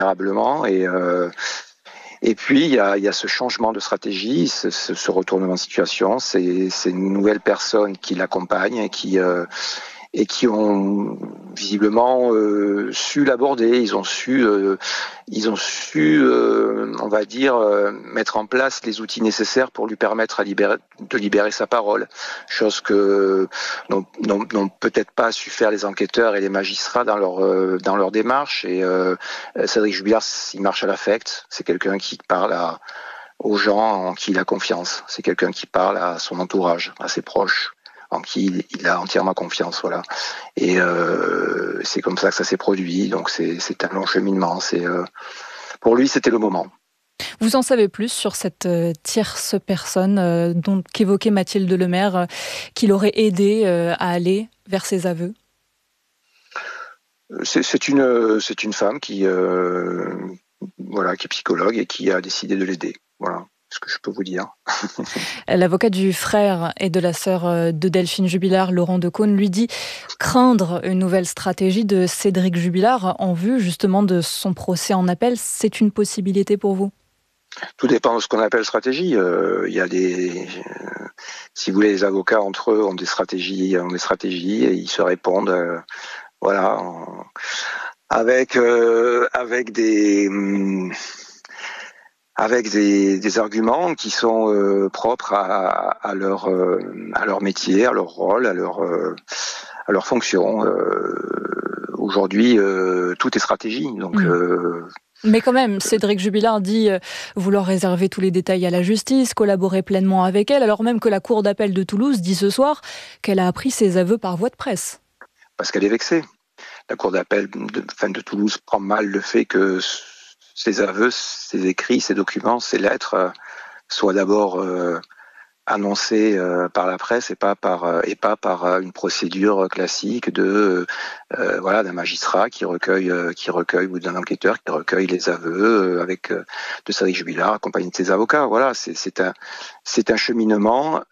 considérablement et puis il y a ce changement de stratégie, ce retournement de situation, c'est une nouvelle personne qui l'accompagne et qui ont visiblement su l'aborder. Ils ont su, on va dire, mettre en place les outils nécessaires pour lui permettre de libérer sa parole. Chose que n'ont peut-être pas su faire les enquêteurs et les magistrats dans leur démarche. Et Cédric Jubilard, il marche à l'affect. C'est quelqu'un qui parle aux gens en qui il a confiance. C'est quelqu'un qui parle à son entourage, à ses proches, en qui il a entièrement confiance, voilà. Et c'est comme ça que ça s'est produit. Donc c'est un long cheminement. Pour lui, c'était le moment. Vous en savez plus sur cette tierce personne qu'évoquait Mathilde Lemaire, qui l'aurait aidé à aller vers ses aveux? C'est une femme qui est psychologue et qui a décidé de l'aider. Voilà ce que je peux vous dire. L'avocat du frère et de la sœur de Delphine Jubilard, Laurent Decaune, lui dit craindre une nouvelle stratégie de Cédric Jubilard en vue justement de son procès en appel. C'est une possibilité pour vous? Tout dépend de ce qu'on appelle stratégie. Il y a si vous voulez, les avocats entre eux ont des stratégies et ils se répondent, avec des arguments qui sont propres à leur métier, à leur rôle, à leur fonction. Aujourd'hui, tout est stratégie. Donc, Mais quand même, Cédric Jubilard dit vouloir réserver tous les détails à la justice, collaborer pleinement avec elle, alors même que la Cour d'appel de Toulouse dit ce soir qu'elle a appris ses aveux par voie de presse. Parce qu'elle est vexée. La Cour d'appel de Toulouse prend mal le fait que ces aveux, ces écrits, ces documents, ces lettres soient d'abord annoncés par la presse et pas par une procédure classique d'un magistrat qui recueille ou d'un enquêteur qui recueille les aveux de Cédric Jubilard accompagné de ses avocats. Voilà, c'est un cheminement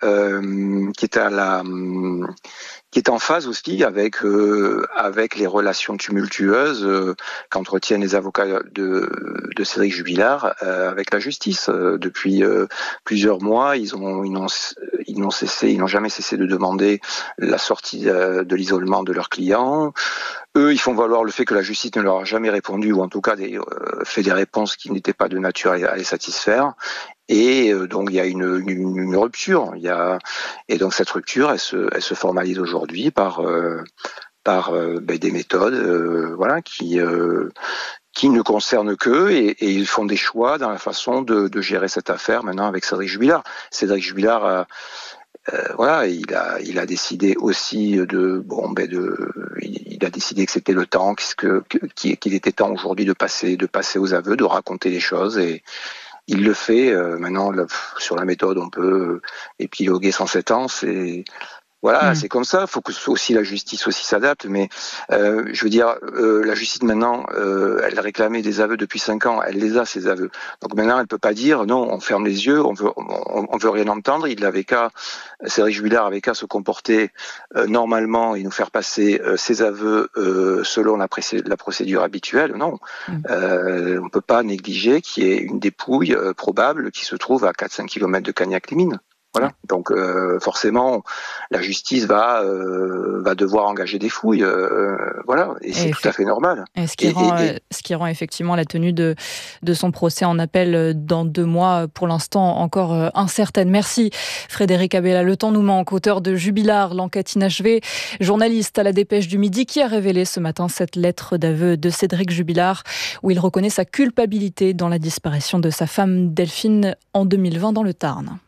qui est en phase aussi avec les relations tumultueuses qu'entretiennent les avocats de Cédric Jubilard avec la justice. Depuis plusieurs mois, ils n'ont jamais cessé de demander la sortie de l'isolement de leurs clients. Eux, ils font valoir le fait que la justice ne leur a jamais répondu, ou en tout cas fait des réponses qui n'étaient pas de nature à les satisfaire. Et donc il y a une rupture. Et donc cette rupture, elle se formalise aujourd'hui par des méthodes, qui ne concernent qu'eux, et ils font des choix dans la façon de gérer cette affaire maintenant avec Cédric Jubilard. Cédric Jubilard, il a décidé aussi il a décidé que c'était le temps, qu'il était temps aujourd'hui de passer aux aveux, de raconter les choses, et il le fait. Maintenant, sur la méthode, on peut épiloguer 107 ans. C'est comme ça. Il faut que aussi la justice aussi s'adapte. Mais je veux dire, la justice maintenant, elle réclamait des aveux depuis 5 ans. Elle les a, ces aveux. Donc maintenant, elle peut pas dire non, on ferme les yeux, on veut rien entendre. Cédric Jubilard avait qu'à se comporter normalement et nous faire passer ses aveux selon la procédure habituelle. Non, on peut pas négliger qu'il y ait une dépouille probable qui se trouve à 4-5 km de Cagnac-les-Mines. Voilà. Donc forcément, la justice va devoir engager des fouilles, et c'est tout à fait normal. Et ce qui rend effectivement la tenue de son procès en appel dans 2 mois, pour l'instant encore incertaine. Merci Frédéric Abella. Le temps nous manque. Auteur de Jubilard, l'enquête inachevée, journaliste à la Dépêche du Midi, qui a révélé ce matin cette lettre d'aveu de Cédric Jubilard, où il reconnaît sa culpabilité dans la disparition de sa femme Delphine en 2020 dans le Tarn.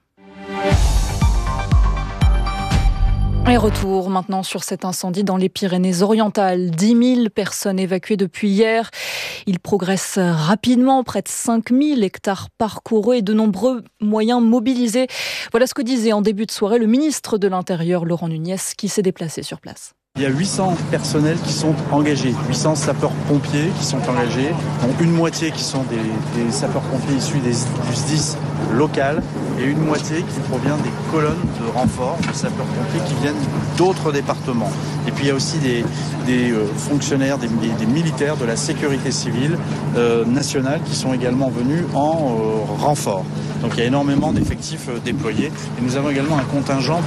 Et retour maintenant sur cet incendie dans les Pyrénées-Orientales. 10 000 personnes évacuées depuis hier. Il progresse rapidement, près de 5 000 hectares parcourus et de nombreux moyens mobilisés. Voilà ce que disait en début de soirée le ministre de l'Intérieur, Laurent Nunez, qui s'est déplacé sur place. Il y a 800 personnels qui sont engagés, 800 sapeurs-pompiers qui sont engagés, dont une moitié qui sont des sapeurs-pompiers issus du SDIS local et une moitié qui provient des colonnes de renforts de sapeurs-pompiers qui viennent d'autres départements. Et puis il y a aussi des fonctionnaires, des militaires de la sécurité civile nationale qui sont également venus en renfort. Donc il y a énormément d'effectifs déployés. Et nous avons également un contingent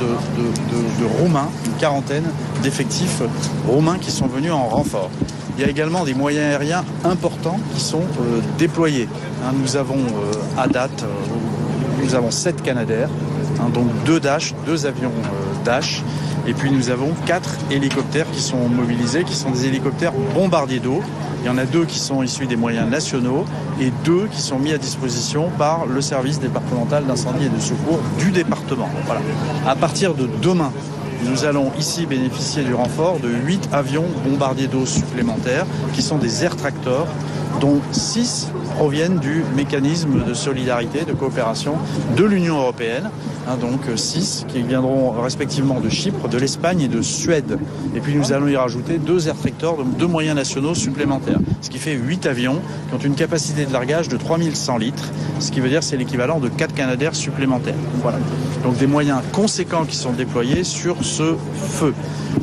de Roumains, une quarantaine d'effectifs roumains qui sont venus en renfort. Il y a également des moyens aériens importants qui sont déployés. Nous avons à date, nous avons 7 Canadair, donc 2 Dash, 2 avions Dash. Et puis nous avons 4 hélicoptères qui sont mobilisés, qui sont des hélicoptères bombardiers d'eau. Il y en a 2 qui sont issus des moyens nationaux et 2 qui sont mis à disposition par le service départemental d'incendie et de secours du département. Voilà. À partir de demain, nous allons ici bénéficier du renfort de 8 avions bombardiers d'eau supplémentaires qui sont des air tractors, dont 6 proviennent du mécanisme de solidarité, de coopération de l'Union européenne. Donc 6 qui viendront respectivement de Chypre, de l'Espagne et de Suède. Et puis nous allons y rajouter 2 air tractors, donc 2 moyens nationaux supplémentaires. Ce qui fait 8 avions qui ont une capacité de largage de 3100 litres. Ce qui veut dire que c'est l'équivalent de 4 Canadair supplémentaires. Voilà. Donc des moyens conséquents qui sont déployés sur ce feu. Pourquoi ?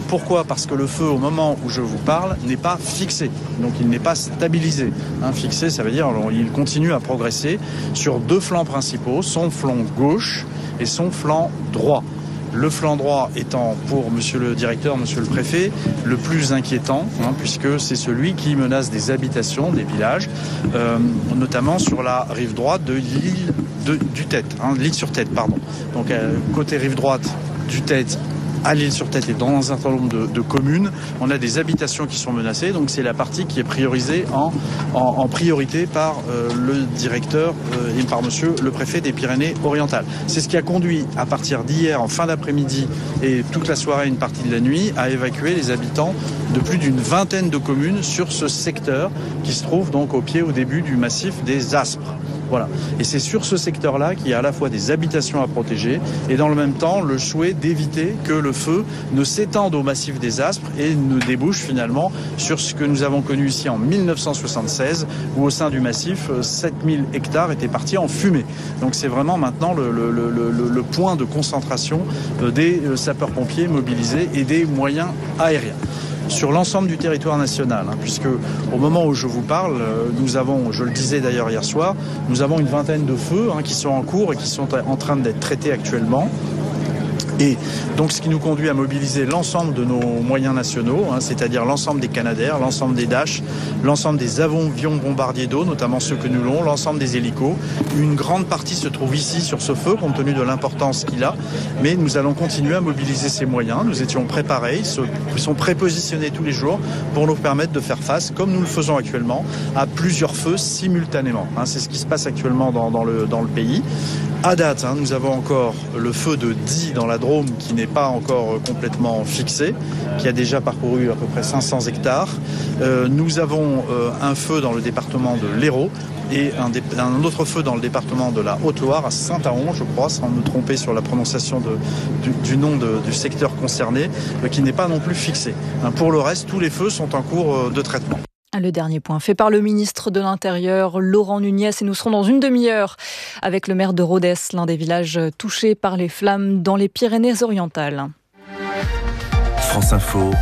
Parce que le feu, au moment où je vous parle, n'est pas fixé. Donc il n'est pas stabilisé. Fixé, ça veut dire qu'il continue à progresser sur 2 flancs principaux, son flanc gauche et son flanc droit. Le flanc droit étant, pour monsieur le directeur, monsieur le préfet, le plus inquiétant, puisque c'est celui qui menace des habitations, des villages, notamment sur la rive droite de l'île du Tête, l'île sur Tête, pardon. Donc côté rive droite du Tête, à l'île sur Tête et dans un certain nombre de communes, on a des habitations qui sont menacées. Donc c'est la partie qui est priorisée en priorité par le directeur et par monsieur le préfet des Pyrénées-Orientales. C'est ce qui a conduit à partir d'hier en fin d'après-midi et toute la soirée, une partie de la nuit, à évacuer les habitants de plus d'une vingtaine de communes sur ce secteur qui se trouve donc au début du massif des Aspres. Voilà. Et c'est sur ce secteur-là qu'il y a à la fois des habitations à protéger et dans le même temps le souhait d'éviter que le feu ne s'étende au massif des Aspres et ne débouche finalement sur ce que nous avons connu ici en 1976 où au sein du massif 7000 hectares étaient partis en fumée. Donc c'est vraiment maintenant le point de concentration des sapeurs-pompiers mobilisés et des moyens aériens. Sur l'ensemble du territoire national, puisque au moment où je vous parle, nous avons, je le disais d'ailleurs hier soir, nous avons une vingtaine de feux qui sont en cours et qui sont en train d'être traités actuellement. Et donc ce qui nous conduit à mobiliser l'ensemble de nos moyens nationaux, c'est-à-dire l'ensemble des Canadair, l'ensemble des Dash, l'ensemble des avions bombardiers d'eau, notamment ceux que nous l'avons, l'ensemble des hélicos. Une grande partie se trouve ici sur ce feu, compte tenu de l'importance qu'il a. Mais nous allons continuer à mobiliser ces moyens. Nous étions préparés, ils sont prépositionnés tous les jours pour nous permettre de faire face, comme nous le faisons actuellement, à plusieurs feux simultanément. C'est ce qui se passe actuellement dans le pays. À date, nous avons encore le feu de Die dans la Drôme qui n'est pas encore complètement fixé, qui a déjà parcouru à peu près 500 hectares. Nous avons un feu dans le département de l'Hérault et un autre feu dans le département de la Haute-Loire, à Saint-Aon, je crois, sans me tromper sur la prononciation du nom du secteur concerné, qui n'est pas non plus fixé. Pour le reste, tous les feux sont en cours de traitement. Le dernier point fait par le ministre de l'Intérieur, Laurent Nunez, et nous serons dans une demi-heure avec le maire de Rodez, l'un des villages touchés par les flammes dans les Pyrénées-Orientales. France Info,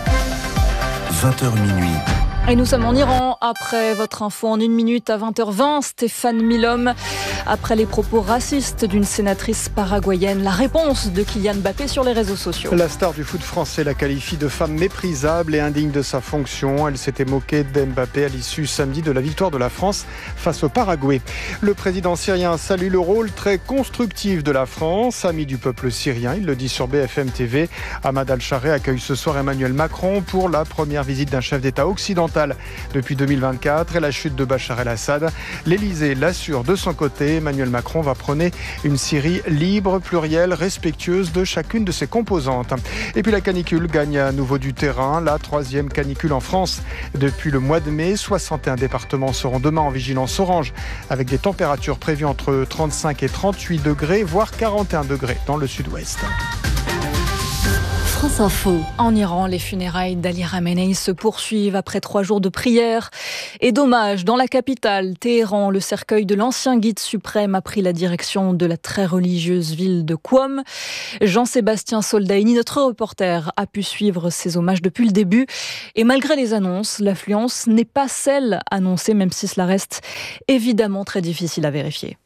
20h minuit. Et nous sommes en Iran, après votre info en 1 minute à 20h20, Stéphane Milhomme. Après les propos racistes d'une sénatrice paraguayenne, la réponse de Kylian Mbappé sur les réseaux sociaux. La star du foot français la qualifie de femme méprisable et indigne de sa fonction. Elle s'était moquée d'Mbappé à l'issue samedi de la victoire de la France face au Paraguay. Le président syrien salue le rôle très constructif de la France, ami du peuple syrien. Il le dit sur BFM TV. Ahmad Al-Chareh accueille ce soir Emmanuel Macron pour la première visite d'un chef d'État occidental depuis 2024 et la chute de Bachar el-Assad. L'Élysée l'assure de son côté. Emmanuel Macron va prôner une Syrie libre, plurielle, respectueuse de chacune de ses composantes. Et puis la canicule gagne à nouveau du terrain. La 3e canicule en France depuis le mois de mai. 61 départements seront demain en vigilance orange avec des températures prévues entre 35 et 38 degrés, voire 41 degrés dans le sud-ouest. France Info. En Iran, les funérailles d'Ali Khamenei se poursuivent après 3 jours de prières et d'hommages. Dans la capitale, Téhéran, le cercueil de l'ancien guide suprême a pris la direction de la très religieuse ville de Qom. Jean-Sébastien Soldaini, notre reporter, a pu suivre ces hommages depuis le début. Et malgré les annonces, l'affluence n'est pas celle annoncée, même si cela reste évidemment très difficile à vérifier.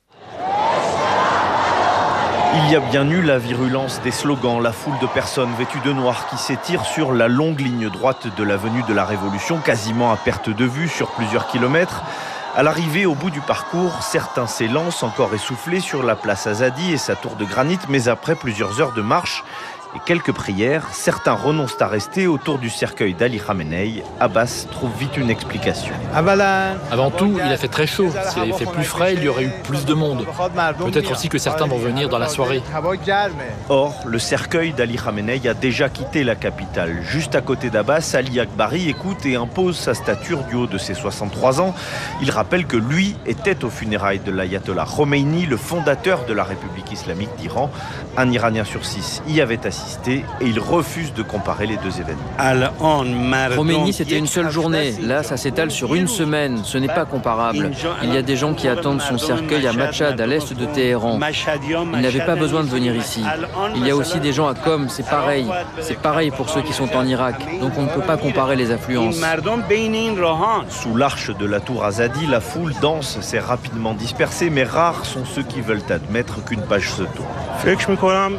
Il y a bien eu la virulence des slogans, la foule de personnes vêtues de noir qui s'étire sur la longue ligne droite de l'avenue de la Révolution, quasiment à perte de vue sur plusieurs kilomètres. À l'arrivée, au bout du parcours, certains s'élancent encore essoufflés sur la place Azadi et sa tour de granit, mais après plusieurs heures de marche et quelques prières, certains renoncent à rester autour du cercueil d'Ali Khamenei. Abbas trouve vite une explication. Avant tout, il a fait très chaud. S'il avait fait plus frais, il y aurait eu plus de monde. Peut-être aussi que certains vont venir dans la soirée. Or, le cercueil d'Ali Khamenei a déjà quitté la capitale. Juste à côté d'Abbas, Ali Akbari écoute et impose sa stature du haut de ses 63 ans. Il rappelle que lui était aux funérailles de l'ayatollah Khomeini, le fondateur de la République islamique d'Iran. Un Iranien sur 6 y avait assisté et il refuse de comparer les deux événements. Khomeini, c'était une seule journée. Là, ça s'étale sur une semaine. Ce n'est pas comparable. Il y a des gens qui attendent son cercueil à Machhad, à l'est de Téhéran. Il n'avait pas besoin de venir ici. Il y a aussi des gens à Qom, c'est pareil. C'est pareil pour ceux qui sont en Irak. Donc on ne peut pas comparer les affluences. Sous l'arche de la tour Azadi, la foule danse s'est rapidement dispersée, mais rares sont ceux qui veulent admettre qu'une page se tourne.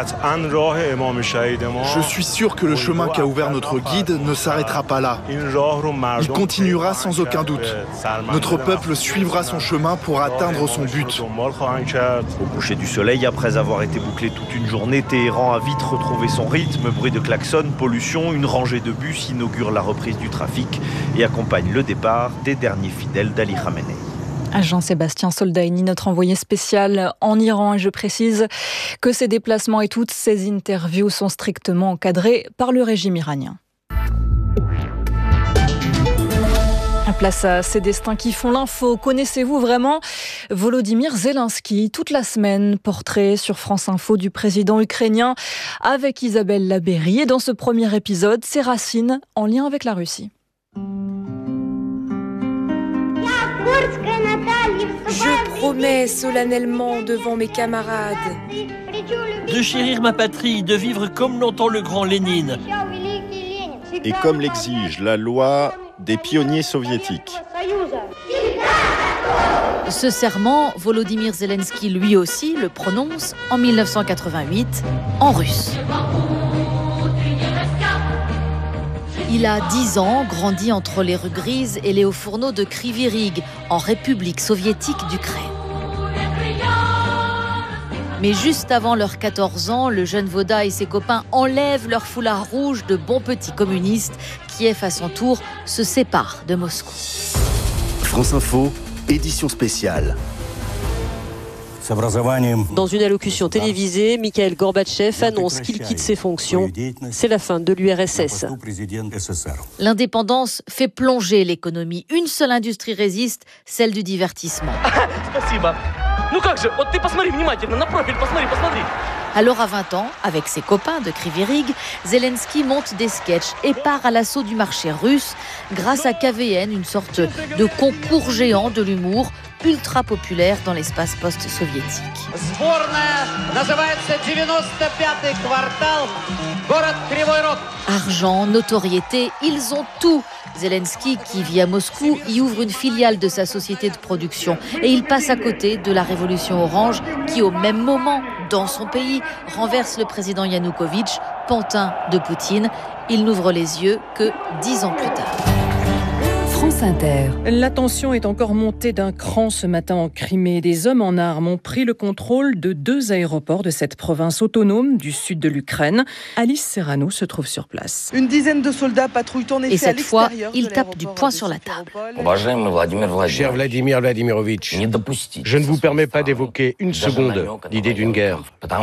Je suis sûr que le chemin qu'a ouvert notre guide ne s'arrêtera pas là. Il continuera sans aucun doute. Notre peuple suivra son chemin pour atteindre son but. Au coucher du soleil, après avoir été bouclé toute une journée, Téhéran a vite retrouvé son rythme. Bruit de klaxon, pollution, une rangée de bus inaugure la reprise du trafic et accompagne le départ des derniers fidèles d'Ali Khamenei. Jean-Sébastien Soldaini, notre envoyé spécial en Iran. Et je précise que ces déplacements et toutes ces interviews sont strictement encadrés par le régime iranien. Place à ces destins qui font l'info. Connaissez-vous vraiment Volodymyr Zelensky? Toute la semaine, portrait sur France Info du président ukrainien avec Isabelle Labéry. Et dans ce premier épisode, ses racines en lien avec la Russie. Je promets solennellement devant mes camarades de chérir ma patrie, de vivre comme l'entend le grand Lénine. Et comme l'exige la loi des pionniers soviétiques. Ce serment, Volodymyr Zelensky lui aussi le prononce en 1988 en russe. Il a 10 ans, grandi entre les rues grises et les hauts fourneaux de Kryvyi Rih, en République soviétique d'Ukraine. Mais juste avant leurs 14 ans, le jeune Voda et ses copains enlèvent leur foulard rouge de bons petits communistes. Kiev, à son tour, se sépare de Moscou. France Info, édition spéciale. Dans une allocution télévisée, Mikhail Gorbatchev annonce qu'il quitte ses fonctions. C'est la fin de l'URSS. L'indépendance fait plonger l'économie. Une seule industrie résiste, celle du divertissement. Alors à 20 ans, avec ses copains de Kryvyi Rih, Zelensky monte des sketchs et part à l'assaut du marché russe grâce à KVN, une sorte de concours géant de l'humour ultra populaire dans l'espace post-soviétique. Argent, notoriété, ils ont tout. Zelensky, qui vit à Moscou, y ouvre une filiale de sa société de production. Et il passe à côté de la révolution orange qui, au même moment, dans son pays, renverse le président Yanukovych, pantin de Poutine. Il n'ouvre les yeux que 10 ans plus tard. France Inter. La tension est encore montée d'un cran ce matin en Crimée. Des hommes en armes ont pris le contrôle de 2 aéroports de cette province autonome du sud de l'Ukraine. Alice Serrano se trouve sur place. Une dizaine de soldats patrouillent en effet. Et cette fois, il tape du poing sur la table. Cher Vladimir Vladimirovitch, je ne vous permets pas d'évoquer une seconde l'idée d'une guerre.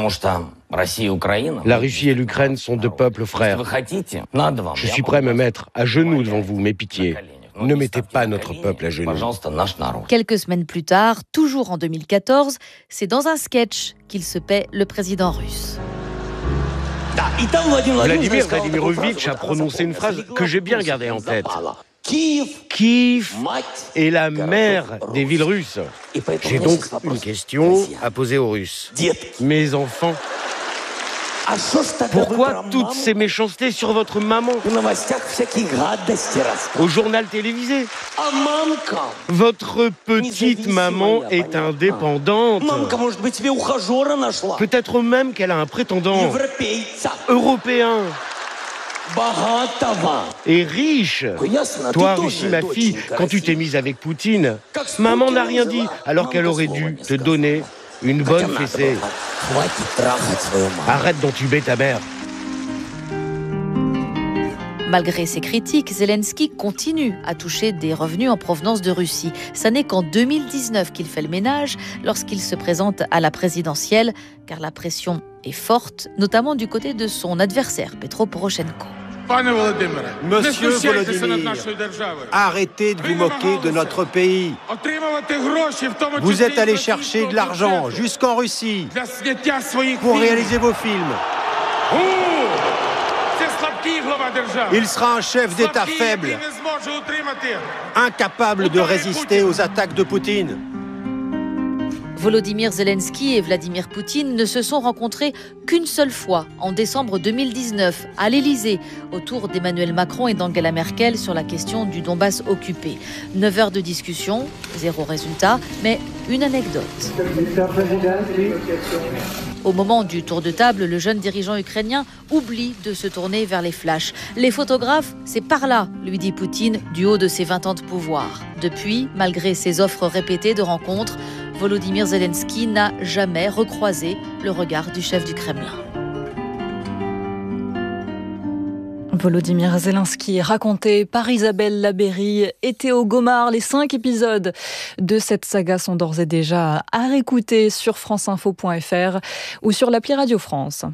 La Russie et l'Ukraine sont 2 peuples frères. Je suis prêt à me mettre à genoux devant vous, mais pitié, ne mettez pas notre peuple à genoux. Quelques semaines plus tard, toujours en 2014, c'est dans un sketch qu'il se paie le président russe. Vladimir Vladimirovitch a prononcé une phrase que j'ai bien gardée en tête. Kiev est la mère des villes russes. J'ai donc une question à poser aux Russes. Mes enfants, pourquoi toutes ces méchancetés sur votre maman au journal télévisé? Votre petite maman est indépendante. Peut-être même qu'elle a un prétendant européen et riche. Toi, Russie, ma fille, quand tu t'es mise avec Poutine, maman n'a rien dit, alors qu'elle aurait dû te donner une bonne fessée. Arrête d'entuber ta mère. Malgré ses critiques, Zelensky continue à toucher des revenus en provenance de Russie. Ça n'est qu'en 2019 qu'il fait le ménage lorsqu'il se présente à la présidentielle, car la pression est forte, notamment du côté de son adversaire, Petro Poroshenko. Monsieur Volodymyr, arrêtez de vous moquer de notre pays. Vous êtes allé chercher de l'argent jusqu'en Russie pour réaliser vos films. Il sera un chef d'État faible, incapable de résister aux attaques de Poutine. Volodymyr Zelensky et Vladimir Poutine ne se sont rencontrés qu'une seule fois, en décembre 2019, à l'Élysée, autour d'Emmanuel Macron et d'Angela Merkel sur la question du Donbass occupé. 9 heures de discussion, 0 résultat, mais une anecdote. Au moment du tour de table, le jeune dirigeant ukrainien oublie de se tourner vers les flashs. Les photographes, c'est par là, lui dit Poutine, du haut de ses 20 ans de pouvoir. Depuis, malgré ses offres répétées de rencontres, Volodymyr Zelensky n'a jamais recroisé le regard du chef du Kremlin. Volodymyr Zelensky, raconté par Isabelle Labéry et Théo Gomard. Les 5 épisodes de cette saga sont d'ores et déjà à réécouter sur franceinfo.fr ou sur l'appli Radio France.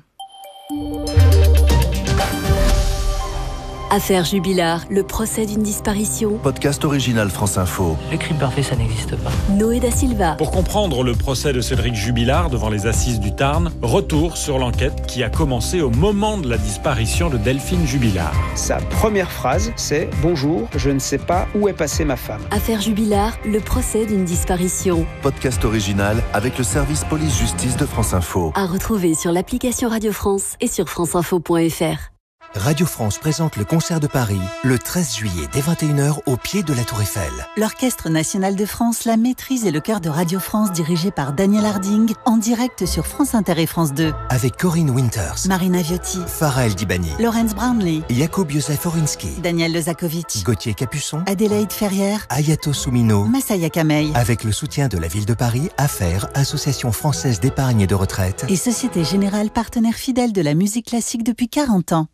Affaire Jubilard, le procès d'une disparition. Podcast original France Info. Le crime parfait, ça n'existe pas. Noé da Silva. Pour comprendre le procès de Cédric Jubilard devant les assises du Tarn, retour sur l'enquête qui a commencé au moment de la disparition de Delphine Jubilard. Sa première phrase, c'est « Bonjour, je ne sais pas où est passée ma femme ». Affaire Jubilard, le procès d'une disparition. Podcast original avec le service police-justice de France Info. À retrouver sur l'application Radio France et sur franceinfo.fr. Radio France présente le concert de Paris le 13 juillet dès 21h au pied de la Tour Eiffel. L'Orchestre National de France, la maîtrise et le chœur de Radio France dirigé par Daniel Harding en direct sur France Inter et France 2. Avec Corinne Winters, Marina Viotti, Farah El Dibani, Laurence Brownlee, Jakub Józef Orinsky, Daniel Lezakovic, Gauthier Capuçon, Adélaïde Ferrière, Ayato Soumino, Massaya Kamei. Avec le soutien de la Ville de Paris, AFER, Association française d'épargne et de retraite, et Société Générale, partenaire fidèle de la musique classique depuis 40 ans.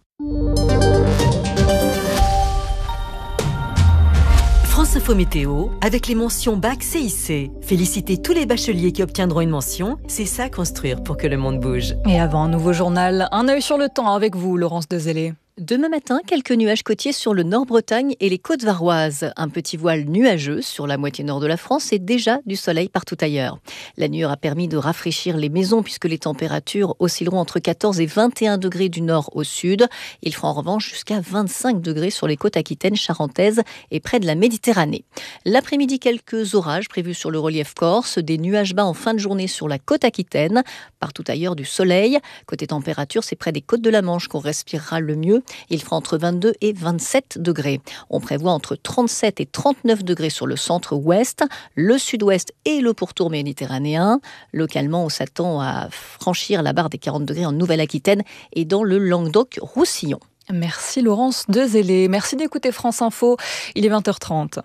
France Info Météo, avec les mentions BAC CIC. Félicitez tous les bacheliers qui obtiendront une mention, c'est ça construire pour que le monde bouge. Et avant un nouveau journal, un œil sur le temps avec vous, Laurence Dezellé. Demain matin, quelques nuages côtiers sur le Nord-Bretagne et les côtes varoises. Un petit voile nuageux sur la moitié nord de la France et déjà du soleil partout ailleurs. La nuit aura permis de rafraîchir les maisons puisque les températures oscilleront entre 14 et 21 degrés du nord au sud. Il fera en revanche jusqu'à 25 degrés sur les côtes aquitaines, charentaises et près de la Méditerranée. L'après-midi, quelques orages prévus sur le relief corse, des nuages bas en fin de journée sur la côte aquitaine. Partout ailleurs du soleil. Côté température, c'est près des côtes de la Manche qu'on respirera le mieux. Il fera entre 22 et 27 degrés. On prévoit entre 37 et 39 degrés sur le centre-ouest, le sud-ouest et le pourtour méditerranéen. Localement, on s'attend à franchir la barre des 40 degrés en Nouvelle-Aquitaine et dans le Languedoc-Roussillon. Merci Laurence Dezellé. Merci d'écouter France Info. Il est 20h30.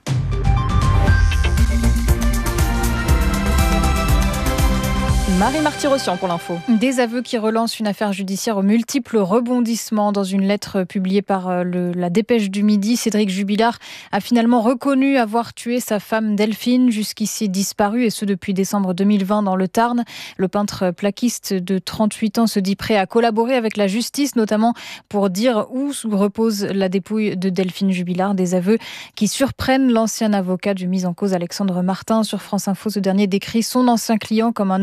Marie Marty-Rossian pour l'info. Des aveux qui relancent une affaire judiciaire aux multiples rebondissements. Dans une lettre publiée par la Dépêche du Midi, Cédric Jubilard a finalement reconnu avoir tué sa femme Delphine, jusqu'ici disparue, et ce depuis décembre 2020 dans le Tarn. Le peintre plaquiste de 38 ans se dit prêt à collaborer avec la justice, notamment pour dire où repose la dépouille de Delphine Jubilard. Des aveux qui surprennent l'ancien avocat du mis en cause Alexandre Martin. Sur France Info, ce dernier décrit son ancien client comme un homme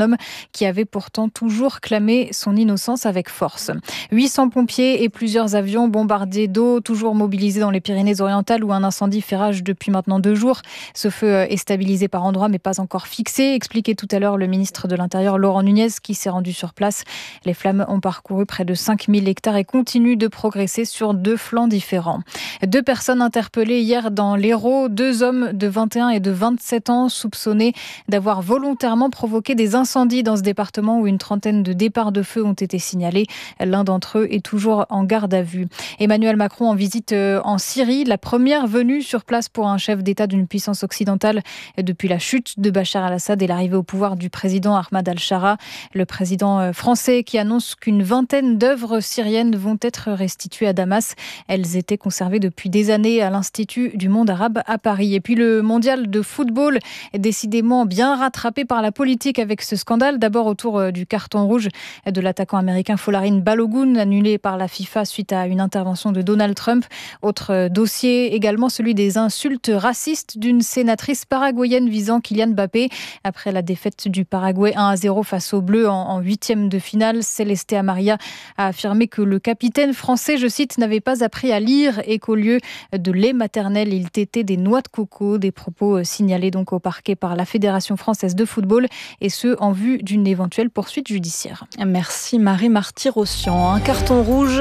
qui avait pourtant toujours clamé son innocence avec force. 800 pompiers et plusieurs avions bombardés d'eau, toujours mobilisés dans les Pyrénées-Orientales où un incendie fait rage depuis maintenant 2 jours. Ce feu est stabilisé par endroits mais pas encore fixé, expliquait tout à l'heure le ministre de l'Intérieur Laurent Nunez qui s'est rendu sur place. Les flammes ont parcouru près de 5000 hectares et continuent de progresser sur 2 flancs différents. 2 personnes interpellées hier dans l'Hérault, 2 hommes de 21 et de 27 ans soupçonnés d'avoir volontairement provoqué des incendies dans ce département où une trentaine de départs de feu ont été signalés. L'un d'entre eux est toujours en garde à vue. Emmanuel Macron en visite en Syrie, la première venue sur place pour un chef d'État d'une puissance occidentale depuis la chute de Bachar al-Assad et l'arrivée au pouvoir du président Ahmad al-Shara. Le président français qui annonce qu'une vingtaine d'œuvres syriennes vont être restituées à Damas. Elles étaient conservées depuis des années à l'Institut du monde arabe à Paris. Et puis le mondial de football est décidément bien rattrapé par la politique avec ce scandale. D'abord autour du carton rouge de l'attaquant américain Folarin Balogun, annulé par la FIFA suite à une intervention de Donald Trump. Autre dossier également, celui des insultes racistes d'une sénatrice paraguayenne visant Kylian Mbappé. Après la défaite du Paraguay 1-0 face aux Bleus en 8e de finale, Celeste Amaria a affirmé que le capitaine français, je cite, n'avait pas appris à lire et qu'au lieu de lait maternel, il tétait des noix de coco. Des propos signalés donc au parquet par la Fédération française de football et ce en vue d'une éventuelle poursuite judiciaire. Merci Marie Marty-Rossian. Un carton rouge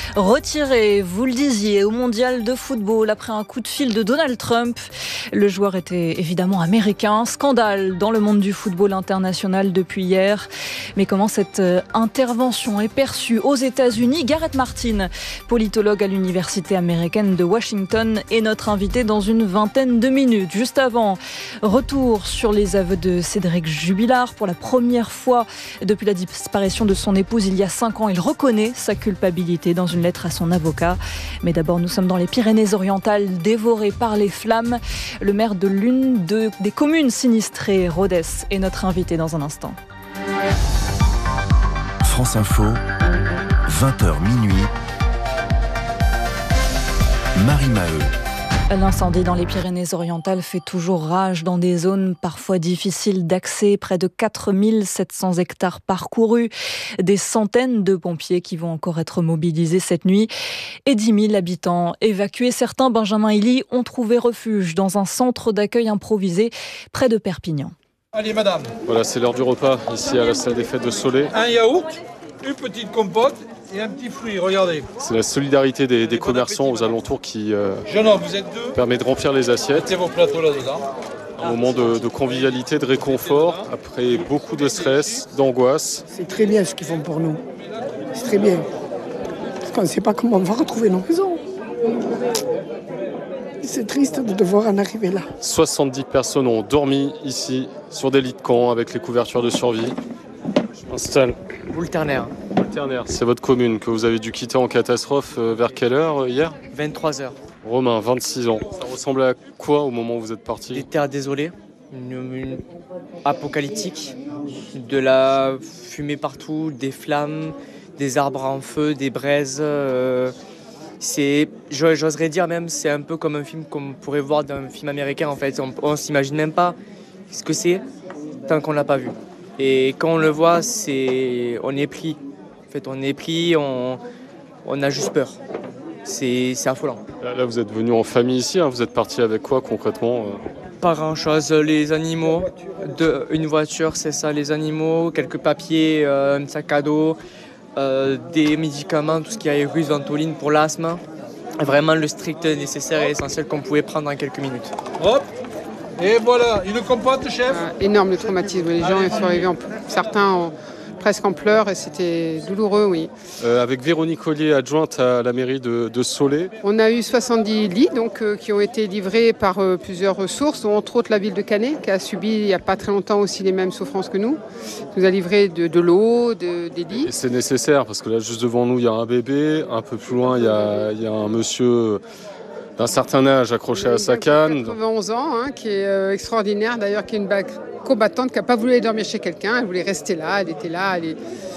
retiré, vous le disiez, au mondial de football après un coup de fil de Donald Trump. Le joueur était évidemment américain. Scandale dans le monde du football international depuis hier. Mais comment cette intervention est perçue aux États-Unis? Gareth Martin, politologue à l'université américaine de Washington, est notre invité dans une vingtaine de minutes. Juste avant, retour sur les aveux de Cédric Jubilard. Pour la première fois depuis la disparition de son épouse il y a 5 ans, il reconnaît sa culpabilité dans une lettre à son avocat. Mais d'abord, nous sommes dans les Pyrénées-Orientales, dévorées par les flammes. Le maire de l'une des communes sinistrées, Rodez, est notre invité dans un instant. France Info, 20h minuit. Marie Maheu. L'incendie dans les Pyrénées-Orientales fait toujours rage dans des zones parfois difficiles d'accès. Près de 4700 hectares parcourus. Des centaines de pompiers qui vont encore être mobilisés cette nuit. Et 10 000 habitants évacués. Certains, Benjamin Hilly, ont trouvé refuge dans un centre d'accueil improvisé près de Perpignan. Allez madame. Voilà, c'est l'heure du repas ici à la salle des fêtes de Soleil. Un yaourt, une petite compote et un petit fruit, regardez. C'est la solidarité des commerçants aux alentours qui Jeune homme, vous êtes 2. Permet de remplir les assiettes. Mettez vos plateaux là-dedans. Un moment de convivialité, de réconfort, après beaucoup de stress, d'angoisse. C'est très bien ce qu'ils font pour nous. C'est très bien. Parce qu'on ne sait pas comment on va retrouver nos maisons. C'est triste de devoir en arriver là. 70 personnes ont dormi ici, sur des lits de camp, avec les couvertures de survie. Je m'installe. Boulterner. C'est votre commune que vous avez dû quitter en catastrophe vers quelle heure hier ? 23h. Romain, 26 ans. Ça ressemblait à quoi au moment où vous êtes parti ? Des terres désolées, une apocalyptique, de la fumée partout, des flammes, des arbres en feu, des braises. J'oserais dire même, c'est un peu comme un film qu'on pourrait voir dans un film américain en fait. On s'imagine même pas ce que c'est tant qu'on l'a pas vu. Et quand on le voit, on est pris. En fait, on est pris, on a juste peur. C'est affolant. Là, vous êtes venu en famille ici, hein. Vous êtes parti avec quoi concrètement ? Pas grand-chose, les animaux, une voiture, c'est ça, les animaux, quelques papiers, un sac à dos, des médicaments, tout ce qui est russe, ventoline pour l'asthme. Vraiment le strict nécessaire et essentiel qu'on pouvait prendre en quelques minutes. Hop. Et voilà, une compote, chef. Énorme le traumatisme. Les gens sont arrivés, certains presque en pleurs et c'était douloureux, oui. Avec Véronique Ollier, adjointe à la mairie de Soleil. On a eu 70 lits qui ont été livrés par plusieurs sources, dont entre autres la ville de Canet, qui a subi il n'y a pas très longtemps aussi les mêmes souffrances que nous. Qui nous a livré de l'eau, des lits. Et c'est nécessaire parce que là, juste devant nous, il y a un bébé. Un peu plus loin, il y a un monsieur d'un certain âge accroché à sa canne. 91 ans, qui est extraordinaire d'ailleurs, qui est une combattante qui n'a pas voulu aller dormir chez quelqu'un, elle voulait rester là, elle était là.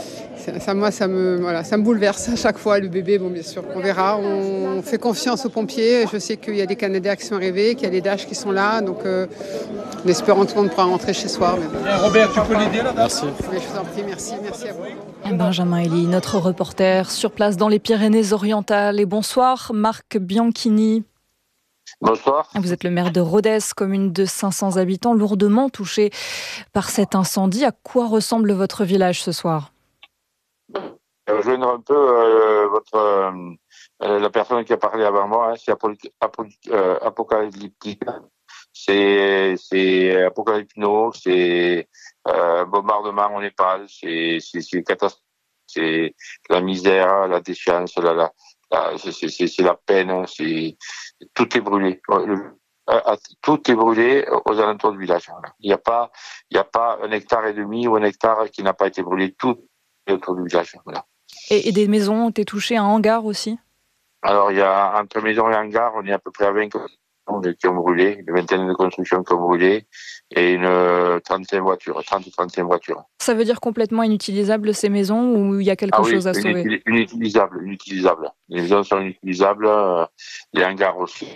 Moi, ça me bouleverse à chaque fois, le bébé. Bon, bien sûr, on verra. On fait confiance aux pompiers. Je sais qu'il y a des Canadiens qui sont arrivés, qu'il y a les Dash qui sont là. Donc, en espérant tout le monde pourra rentrer chez soi. Robert, tu peux l'aider là? Merci. Mais je vous en prie, merci à vous. Benjamin Elie, notre reporter sur place dans les Pyrénées-Orientales. Et bonsoir, Marc Bianchini. Bonsoir. Vous êtes le maire de Rodez, commune de 500 habitants, lourdement touché par cet incendie. À quoi ressemble votre village ce soir? Rejoindre un peu la personne qui a parlé avant moi, c'est apocalyptique. C'est apocalypno, c'est bombardement au Népal, c'est catastrophe, c'est la misère, la déchéance, c'est la peine, tout est brûlé. Tout est brûlé aux alentours du village. Il n'y a pas 1,5 hectare ou 1 hectare qui n'a pas été brûlé, tout est autour du village. Voilà. Et des maisons ont été touchées, un hangar aussi? Alors, il y a entre maison et hangar, on est à peu près à 20 qui ont brûlé, une vingtaine de constructions qui ont brûlé, et une 30 voitures. Ça veut dire complètement inutilisables ces maisons, ou il y a quelque chose à sauver? Inutilisable. Les maisons sont inutilisables, les hangars aussi.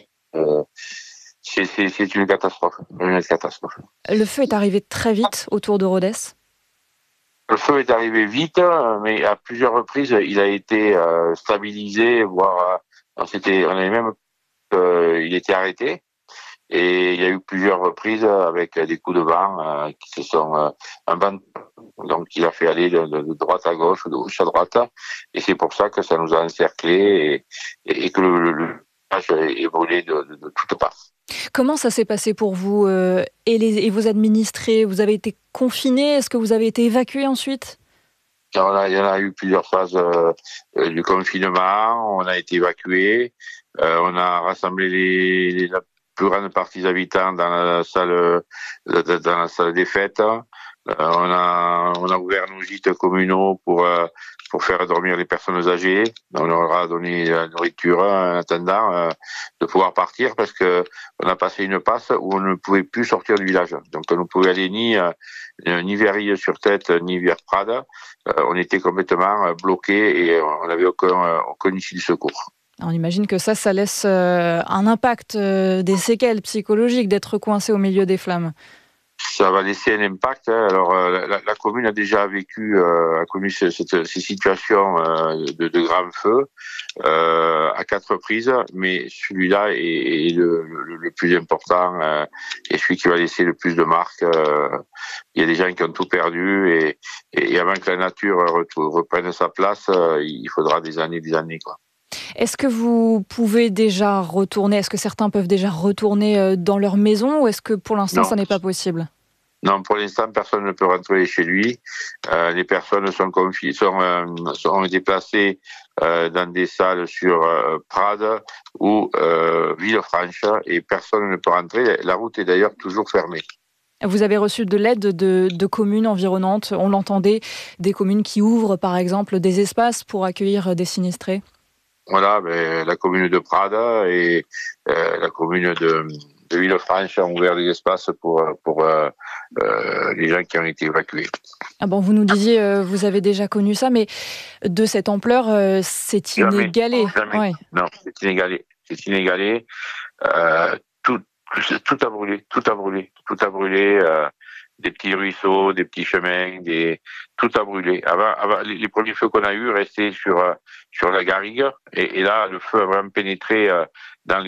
C'est une catastrophe. Le feu est arrivé très vite autour de Rodez? Le feu est arrivé vite, mais à plusieurs reprises, il a été stabilisé, voire on avait même il était arrêté. Et il y a eu plusieurs reprises avec des coups de vent qui se sont un vent, donc il a fait aller de droite à gauche, de gauche à droite, et c'est pour ça que ça nous a encerclés et que le village est brûlé de toutes parts. Comment ça s'est passé pour vous et vos administrés? Vous avez été confinés? Est-ce que vous avez été évacués ensuite? Il y en a eu plusieurs phases du confinement. On a été évacués. On a rassemblé la plus grande partie des habitants dans la salle des fêtes. On a ouvert nos gîtes communaux pour faire dormir les personnes âgées. On leur a donné la nourriture en attendant de pouvoir partir, parce que on a passé une passe où on ne pouvait plus sortir du village. Donc on ne pouvait aller ni Verilles sur Tête, ni vers Prades. On était complètement bloqués et on n'avait aucun issue de secours. On imagine que ça laisse un impact, des séquelles psychologiques d'être coincé au milieu des flammes. Ça va laisser un impact. Alors, la commune a déjà connu ces situations de grands feux à 4 reprises, mais celui-là est le plus important et celui qui va laisser le plus de marques. Il y a des gens qui ont tout perdu et avant que la nature reprenne sa place, il faudra des années, quoi. Est-ce que vous pouvez déjà retourner? Est-ce que certains peuvent déjà retourner dans leur maison, ou est-ce que pour l'instant ça n'est pas possible? Non, pour l'instant personne ne peut rentrer chez lui. Les personnes sont déplacées dans des salles sur Prades ou Villefranche, et personne ne peut rentrer. La route est d'ailleurs toujours fermée. Vous avez reçu de l'aide de communes environnantes? On l'entendait, des communes qui ouvrent par exemple des espaces pour accueillir des sinistrés? Voilà, la commune de Prades et la commune de Villefranche ont ouvert des espaces pour les gens qui ont été évacués. Ah bon, vous nous disiez, vous avez déjà connu ça, mais de cette ampleur, c'est inégalé. Jamais. Ouais. Non, c'est inégalé. Tout a brûlé. Des petits ruisseaux, des petits chemins, tout a brûlé. Avant, les premiers feux qu'on a eus restaient sur la garrigue, et là, le feu a vraiment pénétré dans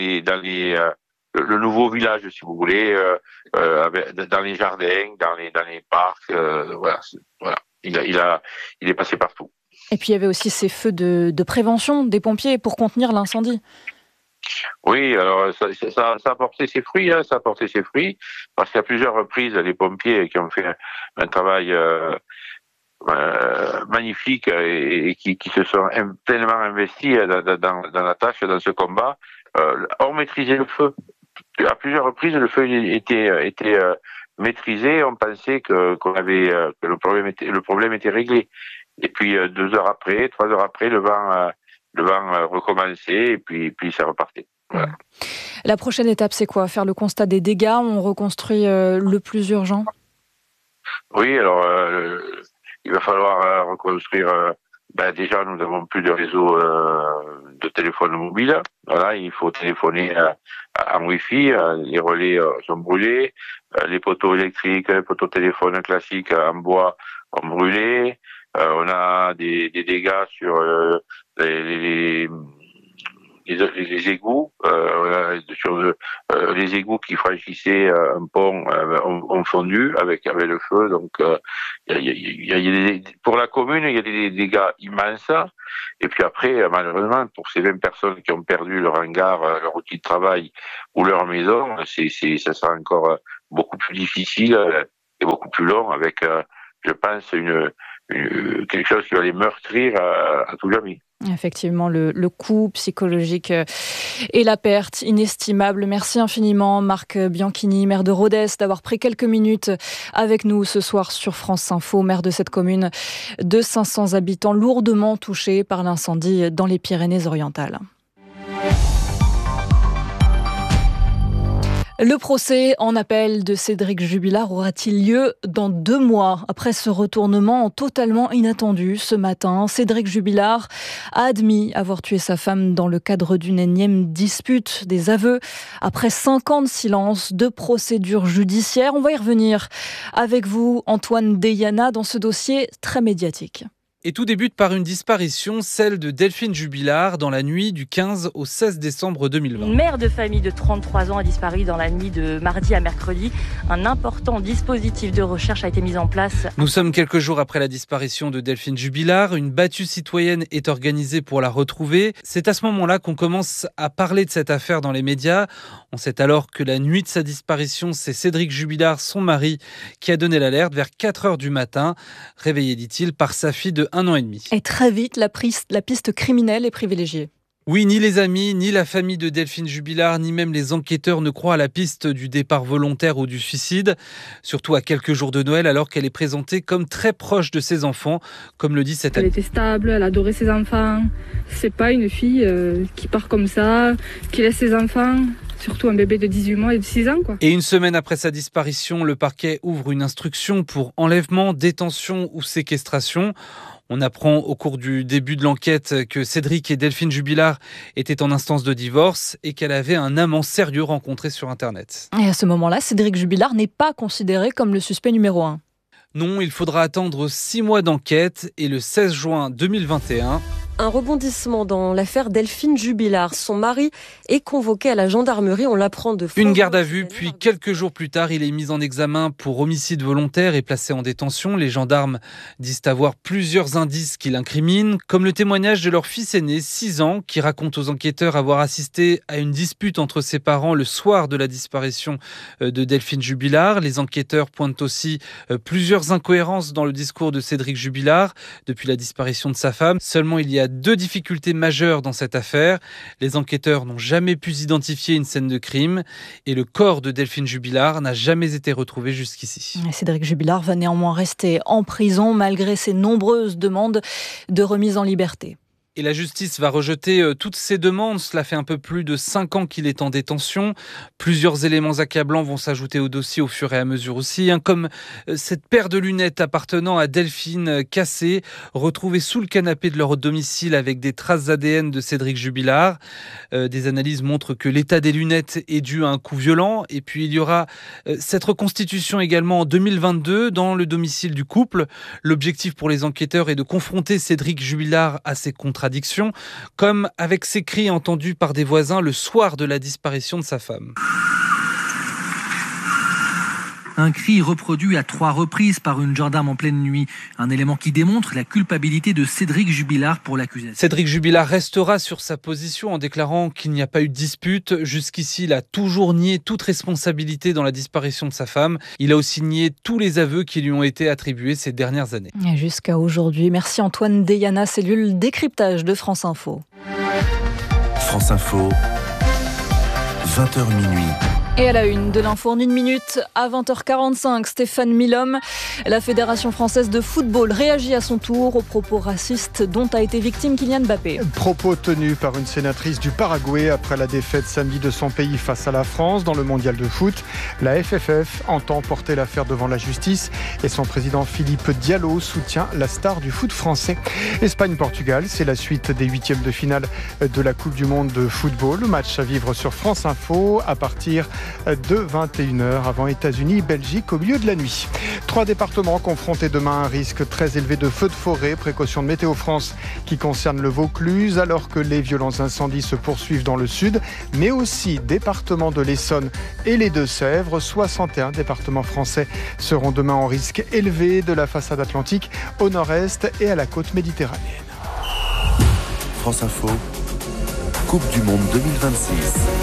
le nouveau village, si vous voulez, dans les jardins, dans les parcs. Voilà. Il est passé partout. Et puis il y avait aussi ces feux de prévention des pompiers pour contenir l'incendie. Oui, alors ça a porté ses fruits, parce qu'à plusieurs reprises, les pompiers qui ont fait un travail magnifique et qui se sont pleinement investis dans la tâche, dans ce combat, ont maîtrisé le feu. À plusieurs reprises, le feu était maîtrisé. On pensait que le problème était réglé. Et puis 2 heures après, 3 heures après, le vent recommençait, et puis ça repartait. Voilà. La prochaine étape, c'est quoi? Faire le constat des dégâts? On reconstruit le plus urgent? Oui, alors il va falloir reconstruire. Déjà, nous n'avons plus de réseau de téléphone mobile. Voilà, il faut téléphoner en Wi-Fi. Les relais sont brûlés. Les poteaux électriques, les poteaux téléphones classiques en bois ont brûlé. On a des dégâts sur les égouts, sur les égouts qui franchissaient un pont ont fondu avec le feu. Donc, pour la commune, il y a des dégâts immenses. Et puis après, malheureusement, pour ces 20 personnes qui ont perdu leur hangar, leur outil de travail ou leur maison, ça sera encore beaucoup plus difficile et beaucoup plus long avec, je pense, quelque chose qui va les meurtrir à tout jamais. Effectivement, le coût psychologique et la perte inestimable. Merci infiniment Marc Bianchini, maire de Rodez, d'avoir pris quelques minutes avec nous ce soir sur France Info, maire de cette commune de 500 habitants lourdement touchée par l'incendie dans les Pyrénées-Orientales. Le procès en appel de Cédric Jubilard aura-t-il lieu dans 2 mois? Après ce retournement totalement inattendu ce matin, Cédric Jubilard a admis avoir tué sa femme dans le cadre d'une énième dispute. Des aveux après 5 ans de silence, de procédure judiciaire. On va y revenir avec vous, Antoine Deyana, dans ce dossier très médiatique. Et tout débute par une disparition, celle de Delphine Jubilard, dans la nuit du 15 au 16 décembre 2020. Une mère de famille de 33 ans a disparu dans la nuit de mardi à mercredi. Un important dispositif de recherche a été mis en place. Nous sommes quelques jours après la disparition de Delphine Jubilard. Une battue citoyenne est organisée pour la retrouver. C'est à ce moment-là qu'on commence à parler de cette affaire dans les médias. On sait alors que la nuit de sa disparition, c'est Cédric Jubilard, son mari, qui a donné l'alerte vers 4h du matin, réveillé, dit-il, par sa fille de 1 an et demi. Et très vite, la piste criminelle est privilégiée. Oui, ni les amis, ni la famille de Delphine Jubilard, ni même les enquêteurs ne croient à la piste du départ volontaire ou du suicide. Surtout à quelques jours de Noël, alors qu'elle est présentée comme très proche de ses enfants, comme le dit cette amie. Elle était stable, elle adorait ses enfants. C'est pas une fille qui part comme ça, qui laisse ses enfants. Surtout un bébé de 18 mois et de 6 ans, quoi. Et une semaine après sa disparition, le parquet ouvre une instruction pour enlèvement, détention ou séquestration. On apprend au cours du début de l'enquête que Cédric et Delphine Jubilard étaient en instance de divorce et qu'elle avait un amant sérieux rencontré sur Internet. Et à ce moment-là, Cédric Jubilard n'est pas considéré comme le suspect numéro 1. Non, il faudra attendre 6 mois d'enquête et le 16 juin 2021... Un rebondissement dans l'affaire Delphine Jubilard. Son mari est convoqué à la gendarmerie, on l'apprend de Une garde à vue, puis quelques jours plus tard, il est mis en examen pour homicide volontaire et placé en détention. Les gendarmes disent avoir plusieurs indices qui l'incriminent, comme le témoignage de leur fils aîné, 6 ans, qui raconte aux enquêteurs avoir assisté à une dispute entre ses parents le soir de la disparition de Delphine Jubilard. Les enquêteurs pointent aussi plusieurs incohérences dans le discours de Cédric Jubilard depuis la disparition de sa femme. Seulement, il y a 2 difficultés majeures dans cette affaire. Les enquêteurs n'ont jamais pu identifier une scène de crime et le corps de Delphine Jubilard n'a jamais été retrouvé jusqu'ici. Cédric Jubilard va néanmoins rester en prison malgré ses nombreuses demandes de remise en liberté. Et la justice va rejeter toutes ces demandes. Cela fait un peu plus de 5 ans qu'il est en détention. Plusieurs éléments accablants vont s'ajouter au dossier au fur et à mesure aussi, comme cette paire de lunettes appartenant à Delphine cassée, retrouvée sous le canapé de leur domicile avec des traces ADN de Cédric Jubilard. Des analyses montrent que l'état des lunettes est dû à un coup violent. Et puis il y aura cette reconstitution également en 2022 dans le domicile du couple. L'objectif pour les enquêteurs est de confronter Cédric Jubilard à ses contradictions, comme avec ces cris entendus par des voisins le soir de la disparition de sa femme. Un cri reproduit à 3 reprises par une gendarme en pleine nuit. Un élément qui démontre la culpabilité de Cédric Jubilard pour l'accusation. Cédric Jubilard restera sur sa position en déclarant qu'il n'y a pas eu de dispute. Jusqu'ici, il a toujours nié toute responsabilité dans la disparition de sa femme. Il a aussi nié tous les aveux qui lui ont été attribués ces dernières années. Et jusqu'à aujourd'hui. Merci Antoine Deyana, cellule décryptage de France Info. France Info, 20h minuit. Et à la une de l'info en 1 minute, à 20h45, Stéphane Milhomme, la Fédération française de football réagit à son tour aux propos racistes dont a été victime Kylian Mbappé. Propos tenus par une sénatrice du Paraguay après la défaite samedi de son pays face à la France dans le mondial de foot. La FFF entend porter l'affaire devant la justice et son président Philippe Diallo soutient la star du foot français. Espagne-Portugal, c'est la suite des 8e de finale de la Coupe du Monde de football. Le match à vivre sur France Info à partir de 21h avant États-Unis-Belgique au milieu de la nuit. 3 départements confrontés demain à un risque très élevé de feux de forêt. Précaution de Météo France qui concerne le Vaucluse alors que les violents incendies se poursuivent dans le sud, mais aussi département de l'Essonne et les Deux-Sèvres. 61 départements français seront demain en risque élevé de la façade atlantique au nord-est et à la côte méditerranéenne. France Info, Coupe du Monde 2026.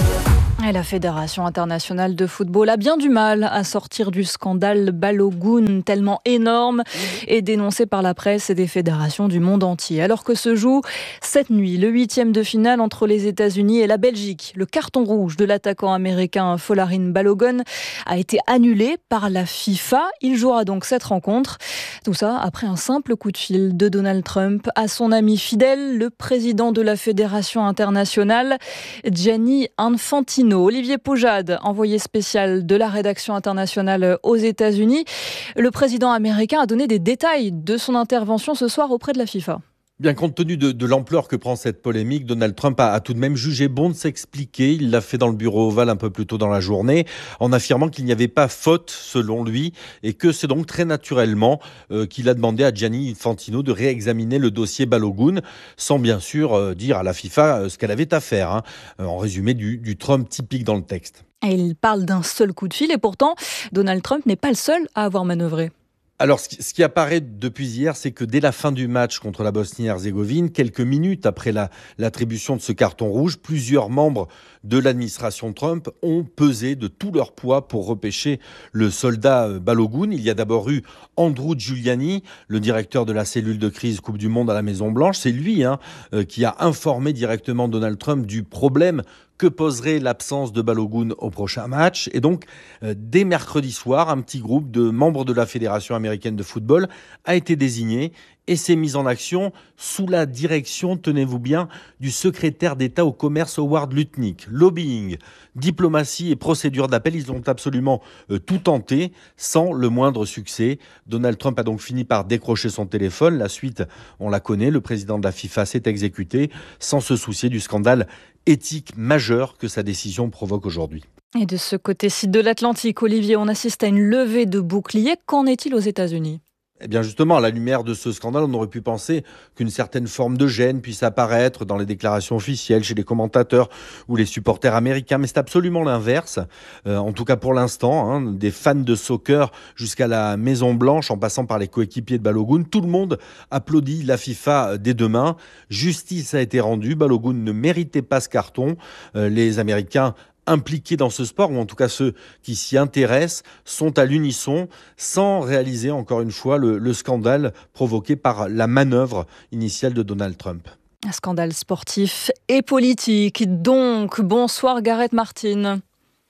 Et la Fédération internationale de football a bien du mal à sortir du scandale Balogun, tellement énorme et dénoncé par la presse et des fédérations du monde entier. Alors que se joue cette nuit le 8e de finale entre les États-Unis et la Belgique, le carton rouge de l'attaquant américain Folarin Balogun a été annulé par la FIFA. Il jouera donc cette rencontre. Tout ça après un simple coup de fil de Donald Trump à son ami fidèle, le président de la Fédération internationale, Gianni Infantino. Olivier Poujade, envoyé spécial de la rédaction internationale aux États-Unis. Le président américain a donné des détails de son intervention ce soir auprès de la FIFA. Bien, compte tenu de l'ampleur que prend cette polémique, Donald Trump a tout de même jugé bon de s'expliquer. Il l'a fait dans le bureau ovale un peu plus tôt dans la journée, en affirmant qu'il n'y avait pas faute, selon lui, et que c'est donc très naturellement qu'il a demandé à Gianni Infantino de réexaminer le dossier Balogun, sans bien sûr dire à la FIFA ce qu'elle avait à faire. En résumé, du Trump typique dans le texte. Et il parle d'un seul coup de fil, et pourtant, Donald Trump n'est pas le seul à avoir manœuvré. Alors, ce qui apparaît depuis hier, c'est que dès la fin du match contre la Bosnie-Herzégovine, quelques minutes après l'attribution de ce carton rouge, plusieurs membres de l'administration Trump ont pesé de tout leur poids pour repêcher le soldat Balogun. Il y a d'abord eu Andrew Giuliani, le directeur de la cellule de crise Coupe du Monde à la Maison-Blanche. C'est lui qui a informé directement Donald Trump du problème que poserait l'absence de Balogun au prochain match. Et donc, dès mercredi soir, un petit groupe de membres de la Fédération américaine de football a été désigné et s'est mis en action sous la direction, tenez-vous bien, du secrétaire d'État au commerce Howard Lutnick. Lobbying, diplomatie et procédure d'appel, ils ont absolument tout tenté sans le moindre succès. Donald Trump a donc fini par décrocher son téléphone. La suite, on la connaît, le président de la FIFA s'est exécuté sans se soucier du scandale éthique majeur que sa décision provoque aujourd'hui. Et de ce côté-ci de l'Atlantique, Olivier, on assiste à une levée de boucliers. Qu'en est-il aux États-Unis ? Eh bien justement, à la lumière de ce scandale, on aurait pu penser qu'une certaine forme de gêne puisse apparaître dans les déclarations officielles chez les commentateurs ou les supporters américains, mais c'est absolument l'inverse. En tout cas pour l'instant, des fans de soccer jusqu'à la Maison-Blanche, en passant par les coéquipiers de Balogun, tout le monde applaudit la FIFA dès demain. Justice a été rendue, Balogun ne méritait pas ce carton. Les Américains impliqués dans ce sport, ou en tout cas ceux qui s'y intéressent, sont à l'unisson, sans réaliser encore une fois le scandale provoqué par la manœuvre initiale de Donald Trump. Un scandale sportif et politique. Donc, bonsoir Gareth Martin.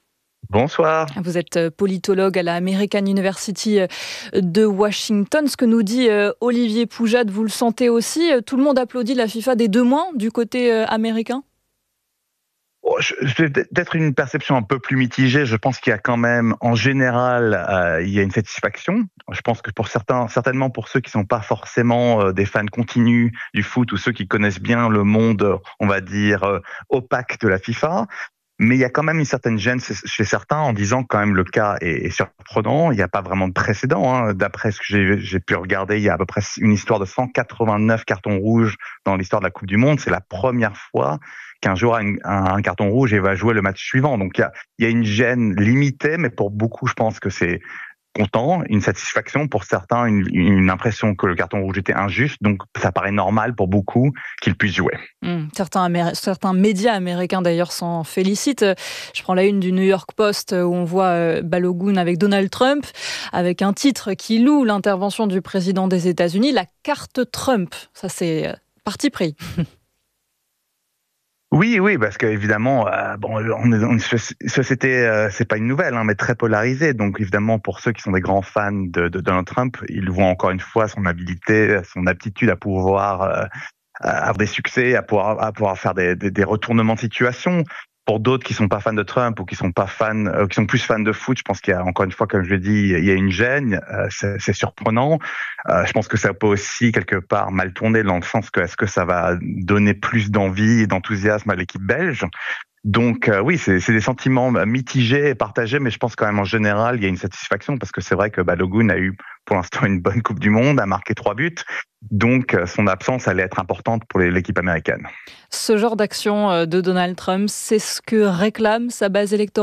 Bonsoir. Vous êtes politologue à la American University de Washington. Ce que nous dit Olivier Poujade, vous le sentez aussi ? Tout le monde applaudit la FIFA des deux mains du côté américain ? C'est peut-être une perception un peu plus mitigée. Je pense qu'il y a quand même, en général, il y a une satisfaction. Je pense que pour certains, certainement pour ceux qui sont pas forcément des fans continus du foot ou ceux qui connaissent bien le monde, on va dire, opaque de la FIFA. Mais il y a quand même une certaine gêne chez certains en disant quand même le cas est surprenant. Il n'y a pas vraiment de précédent. D'après ce que j'ai pu regarder, il y a à peu près une histoire de 189 cartons rouges dans l'histoire de la Coupe du Monde. C'est la première fois qu'un joueur a un carton rouge et va jouer le match suivant. Donc il y a une gêne limitée, mais pour beaucoup, je pense que c'est content, une satisfaction pour certains, une impression que le carton rouge était injuste, donc ça paraît normal pour beaucoup qu'il puisse jouer. Certains médias américains d'ailleurs s'en félicitent. Je prends la une du New York Post où on voit Balogun avec Donald Trump, avec un titre qui loue l'intervention du président des États-Unis, la carte Trump. Ça c'est parti pris. Oui, parce qu'évidemment, on est dans une société, c'est pas une nouvelle, mais très polarisée. Donc évidemment, pour ceux qui sont des grands fans de Donald Trump, ils voient encore une fois son habilité, son aptitude à pouvoir avoir des succès, à pouvoir faire des retournements de situation. Pour d'autres qui sont pas fans de Trump ou qui sont pas fans, qui sont plus fans de foot, je pense qu'il y a encore une fois, comme je l'ai dit, il y a une gêne. C'est surprenant. Je pense que ça peut aussi quelque part mal tourner dans le sens que est-ce que ça va donner plus d'envie et d'enthousiasme à l'équipe belge. Donc oui, c'est des sentiments mitigés et partagés, mais je pense quand même en général il y a une satisfaction parce que c'est vrai que Balogun a eu pour l'instant une bonne Coupe du Monde, a marqué 3 buts, donc son absence allait être importante pour l'équipe américaine. Ce genre d'action de Donald Trump, c'est ce que réclame sa base électorale ?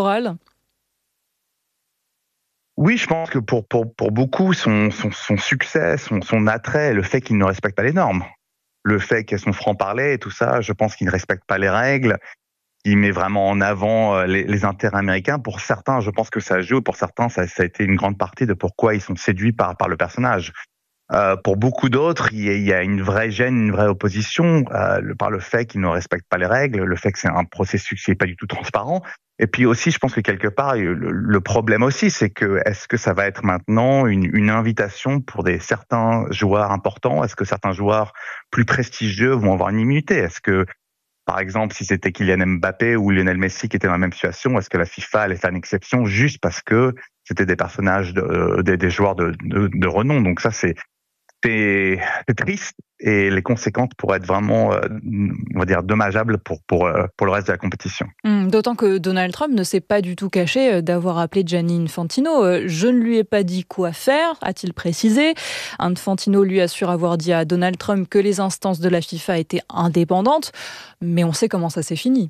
Oui, je pense que pour beaucoup, son succès, son attrait, le fait qu'il ne respecte pas les normes, le fait qu'il y ait son franc-parler et tout ça, je pense qu'il ne respecte pas les règles. Il met vraiment en avant les intérêts américains. Pour certains, je pense que ça joue. Pour certains, ça a été une grande partie de pourquoi ils sont séduits par le personnage. Pour beaucoup d'autres, il y a une vraie gêne, une vraie opposition par le fait qu'il ne respecte pas les règles, le fait que c'est un processus qui n'est pas du tout transparent. Et puis aussi, je pense que quelque part, le problème aussi, c'est que est-ce que ça va être maintenant une invitation pour certains joueurs importants ? Est-ce que certains joueurs plus prestigieux vont avoir une immunité ? Est-ce que par exemple, si c'était Kylian Mbappé ou Lionel Messi qui étaient dans la même situation, est-ce que la FIFA allait faire une exception juste parce que c'était des personnages, des joueurs de renom? Donc ça, c'est triste et les conséquences pourraient être vraiment, on va dire, dommageables pour le reste de la compétition. D'autant que Donald Trump ne s'est pas du tout caché d'avoir appelé Gianni Infantino. Je ne lui ai pas dit quoi faire, a-t-il précisé. Infantino lui assure avoir dit à Donald Trump que les instances de la FIFA étaient indépendantes, mais on sait comment ça s'est fini.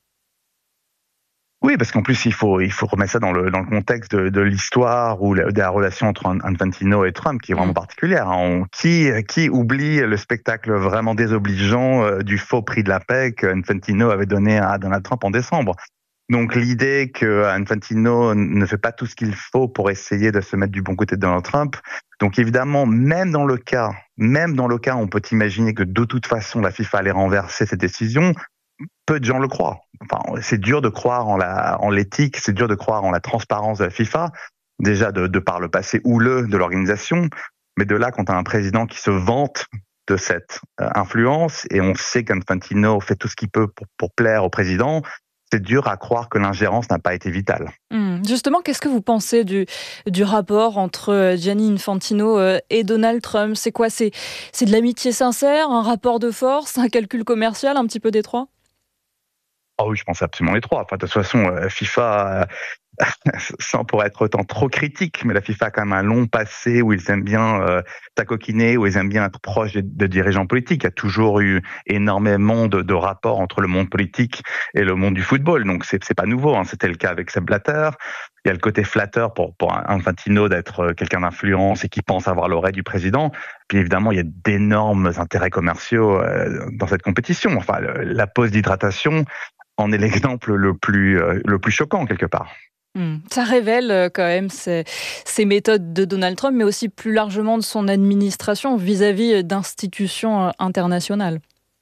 Oui, parce qu'en plus, il faut remettre ça dans le contexte de l'histoire ou de la relation entre Infantino et Trump, qui est vraiment particulière. Qui oublie le spectacle vraiment désobligeant du faux prix de la paix qu'Infantino avait donné à Donald Trump en décembre. Donc l'idée que Infantino ne fait pas tout ce qu'il faut pour essayer de se mettre du bon côté de Donald Trump. Donc évidemment, même dans le cas, on peut imaginer que de toute façon, la FIFA allait renverser cette décision. Peu de gens le croient. Enfin, c'est dur de croire en l'éthique, c'est dur de croire en la transparence de la FIFA, déjà de par le passé houleux de l'organisation, mais de là, quand tu as un président qui se vante de cette influence, et on sait qu'Infantino fait tout ce qu'il peut pour plaire au président, c'est dur à croire que l'ingérence n'a pas été vitale. Justement, qu'est-ce que vous pensez du rapport entre Gianni Infantino et Donald Trump ? C'est quoi ? C'est de l'amitié sincère, un rapport de force, un calcul commercial un petit peu des trois ? Oh oui, je pense absolument les trois. Enfin, de toute façon, FIFA, sans pour être autant trop critique, mais la FIFA a quand même un long passé où ils aiment bien tacoquiner, où ils aiment bien être proches de dirigeants politiques. Il y a toujours eu énormément de rapports entre le monde politique et le monde du football. Donc, c'est pas nouveau. C'était le cas avec Sepp Blatter. Il y a le côté flatteur pour Infantino d'être quelqu'un d'influence et qui pense avoir l'oreille du président. Puis évidemment, il y a d'énormes intérêts commerciaux dans cette compétition. Enfin, la pause d'hydratation en est l'exemple le plus choquant quelque part. Ça révèle quand même ces méthodes de Donald Trump, mais aussi plus largement de son administration vis-à-vis d'institutions internationales.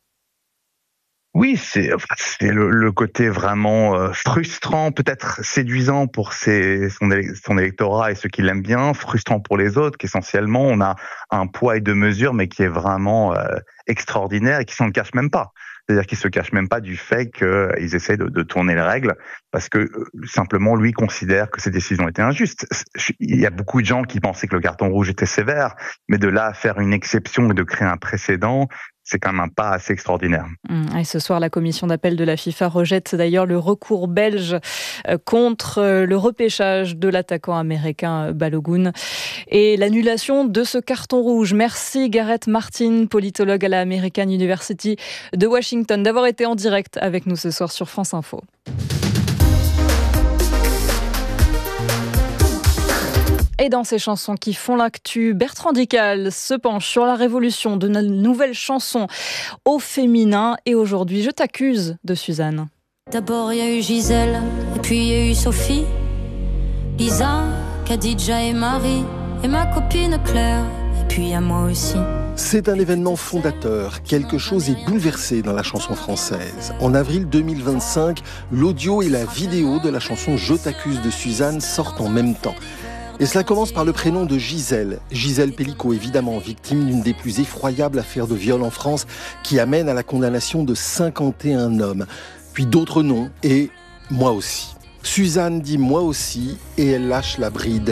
Oui, c'est le côté vraiment frustrant, peut-être séduisant pour son électorat et ceux qui l'aiment bien, frustrant pour les autres, qu'essentiellement on a un poids et deux mesures, mais qui est vraiment extraordinaire et qui s'en cache même pas. C'est-à-dire qu'ils se cachent même pas du fait qu'ils essaient de tourner les règles parce que simplement lui considère que ces décisions étaient injustes. Il y a beaucoup de gens qui pensaient que le carton rouge était sévère, mais de là à faire une exception et de créer un précédent, c'est quand même un pas assez extraordinaire. Et ce soir, la commission d'appel de la FIFA rejette d'ailleurs le recours belge contre le repêchage de l'attaquant américain Balogun et l'annulation de ce carton rouge. Merci Gareth Martin, politologue à la American University de Washington, d'avoir été en direct avec nous ce soir sur France Info. Et dans ces chansons qui font l'actu, Bertrand Dical se penche sur la révolution de nouvelles chansons au féminin. Et aujourd'hui, Je t'accuse de Suzanne. D'abord, il y a eu Gisèle, et puis il y a eu Sophie, Lisa, Khadija et Marie, et ma copine Claire, et puis il y a moi aussi. C'est un événement fondateur. Quelque chose est bouleversé dans la chanson française. En avril 2025, l'audio et la vidéo de la chanson « Je t'accuse » de Suzanne sortent en même temps. Et cela commence par le prénom de Gisèle. Gisèle Pellicot, évidemment, victime d'une des plus effroyables affaires de viol en France qui amène à la condamnation de 51 hommes. Puis d'autres noms et moi aussi. Suzanne dit moi aussi et elle lâche la bride.